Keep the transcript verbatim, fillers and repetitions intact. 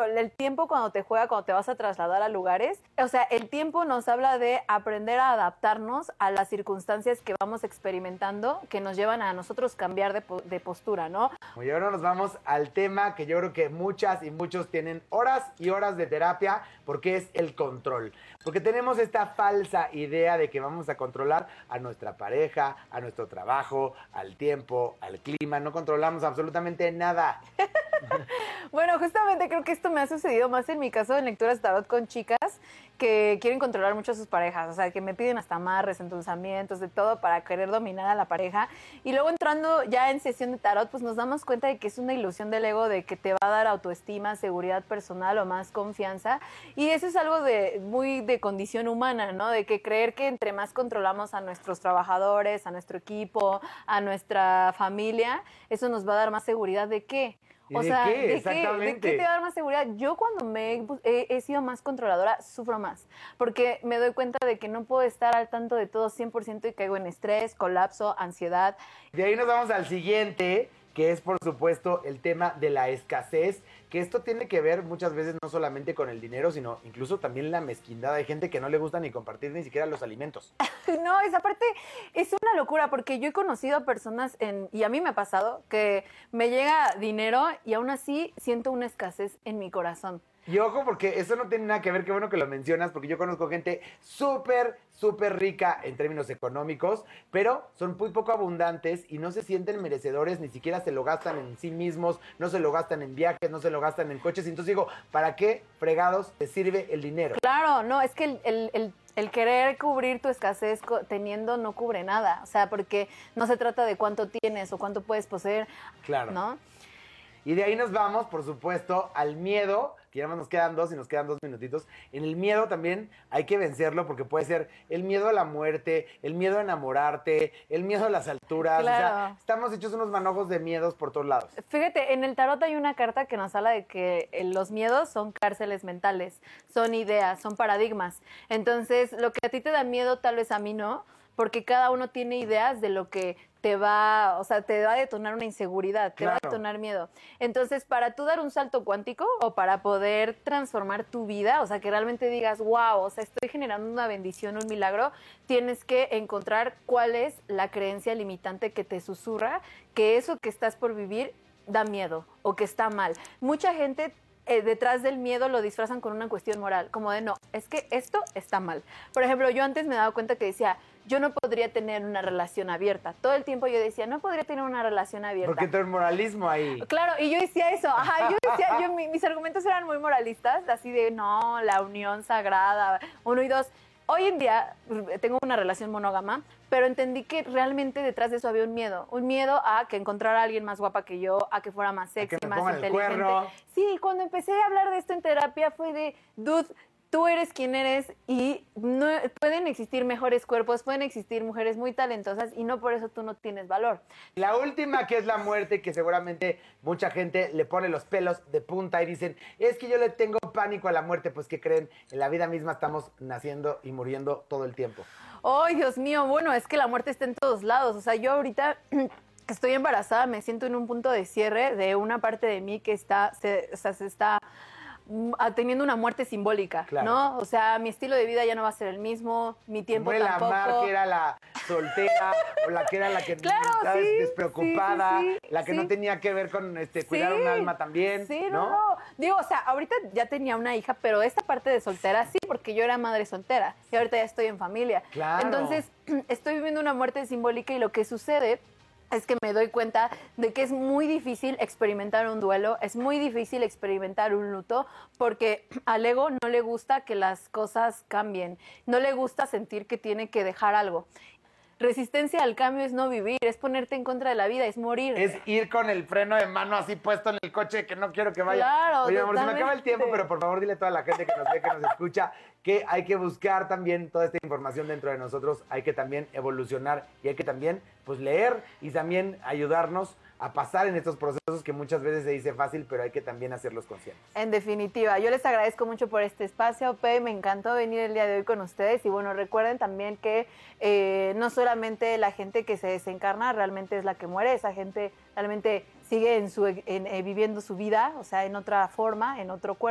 el tiempo cuando te juega, cuando te vas a trasladar a lugares, o sea, el tiempo nos habla de aprender a adaptarnos a las circunstancias que vamos experimentando, que nos llevan a nosotros cambiar de, po- de postura, ¿no? Y ahora nos vamos al tema que yo creo que muchas y muchos tienen horas y horas de terapia, porque es el control. Porque tenemos esta falsa idea de que vamos a controlar a nuestra pareja, a nuestro trabajo, al tiempo, al clima. No controlamos absolutamente nada. Bueno, justamente creo que esto me ha sucedido más en mi caso en lecturas de tarot con chicas que quieren controlar mucho a sus parejas, o sea, que me piden hasta amarres, endulzamientos, de todo para querer dominar a la pareja. Y luego entrando ya en sesión de tarot, pues nos damos cuenta de que es una ilusión del ego, de que te va a dar autoestima, seguridad personal o más confianza. Y eso es algo de muy de condición humana, ¿no? De que creer que entre más controlamos a nuestros trabajadores, a nuestro equipo, a nuestra familia, eso nos va a dar más seguridad. ¿De qué? ¿Y O de sea, qué? ¿de qué, Exactamente. ¿de qué te va a dar más seguridad? Yo cuando me he, he- he sido más controladora, sufro más, porque me doy cuenta de que no puedo estar al tanto de todo cien por ciento y caigo en estrés, colapso, ansiedad. De ahí nos vamos al siguiente, que es por supuesto el tema de la escasez, que esto tiene que ver muchas veces no solamente con el dinero, sino incluso también la mezquindad. Hay gente que no le gusta ni compartir ni siquiera los alimentos. No, esa parte es una locura, porque yo he conocido a personas, en, y a mí me ha pasado, que me llega dinero y aún así siento una escasez en mi corazón. Y ojo, porque eso no tiene nada que ver, qué bueno que lo mencionas, porque yo conozco gente súper, súper rica en términos económicos, pero son muy poco abundantes y no se sienten merecedores, ni siquiera se lo gastan en sí mismos, no se lo gastan en viajes, no se lo gastan en coches. Entonces digo, ¿para qué fregados te sirve el dinero? Claro, no, es que el, el- el- el querer cubrir tu escasez co- teniendo no cubre nada, o sea, porque no se trata de cuánto tienes o cuánto puedes poseer, Claro. ¿no? Y de ahí nos vamos, por supuesto, al miedo, que ya más nos quedan dos y nos quedan dos minutitos. En el miedo también hay que vencerlo, porque puede ser el miedo a la muerte, el miedo a enamorarte, el miedo a las alturas. Claro. O sea, estamos hechos unos manojos de miedos por todos lados. Fíjate, en el tarot hay una carta que nos habla de que eh, los miedos son cárceles mentales, son ideas, son paradigmas. Entonces, lo que a ti te da miedo, tal vez a mí no, porque cada uno tiene ideas de lo que te va, o sea, te va a detonar una inseguridad, te va a Claro. detonar miedo. Entonces, para tú dar un salto cuántico o para poder transformar tu vida, o sea, que realmente digas, wow, o sea, estoy generando una bendición, un milagro, tienes que encontrar cuál es la creencia limitante que te susurra que eso que estás por vivir da miedo o que está mal. Mucha gente eh, detrás del miedo lo disfrazan con una cuestión moral, como de no, es que esto está mal. Por ejemplo, yo antes me daba cuenta que decía, yo no podría tener una relación abierta. Todo el tiempo yo decía, no podría tener una relación abierta. Porque todo el moralismo ahí. Claro, y yo decía eso, ajá, yo decía, yo, mi- mis argumentos eran muy moralistas, así de, no, la unión sagrada, uno y dos. Hoy en día eh, tengo una relación monógama, pero entendí que realmente detrás de eso había un miedo, un miedo a que encontrara a alguien más guapa que yo, a que fuera más sexy, me más pongan el inteligente. cuerno. Sí, cuando empecé a hablar de esto en terapia fue de, dude, tú eres quien eres y no, pueden existir mejores cuerpos, pueden existir mujeres muy talentosas y no por eso tú no tienes valor. La última, que es la muerte, que seguramente mucha gente le pone los pelos de punta y dicen, es que yo le tengo pánico a la muerte. Pues, ¿qué creen? En la vida misma estamos naciendo y muriendo todo el tiempo. ¡Ay, Dios mío! Bueno, es que la muerte está en todos lados. O sea, yo ahorita que estoy embarazada me siento en un punto de cierre de una parte de mí que está, se, o sea, se está mm, a- teniendo una muerte simbólica, Claro. ¿no? O sea, mi estilo de vida ya no va a ser el mismo, mi tiempo Muere la tampoco. Mar, que era la soltera, o la que era la que Claro, ¿sabes? sí, despreocupada, sí, sí, la que sí. no tenía que ver con este cuidar Sí, un alma también, Sí, ¿no? no, no. Digo, o sea, ahorita ya tenía una hija, pero esta parte de soltera sí, porque yo era madre soltera y ahorita ya estoy en familia. Claro. Entonces, estoy viviendo una muerte simbólica y lo que sucede es que me doy cuenta de que es muy difícil experimentar un duelo, es muy difícil experimentar un luto, porque al ego no le gusta que las cosas cambien, no le gusta sentir que tiene que dejar algo. Resistencia al cambio es no vivir, es ponerte en contra de la vida, es morir. Es ir con el freno de mano así puesto en el coche que no quiero que vaya. Claro, Oye, amor, se me totalmente. acaba el tiempo, pero por favor dile a toda la gente que nos ve, que nos escucha, que hay que buscar también toda esta información dentro de nosotros, hay que también evolucionar y hay que también pues leer y también ayudarnos a pasar en estos procesos que muchas veces se dice fácil, pero hay que también hacerlos conscientes. En definitiva, yo les agradezco mucho por este espacio, Pe, me encantó venir el día de hoy con ustedes y bueno, recuerden también que eh, no solamente la gente que se desencarna realmente es la que muere, esa gente realmente sigue en su, en, eh, viviendo su vida, o sea, en otra forma, en otro cuerpo.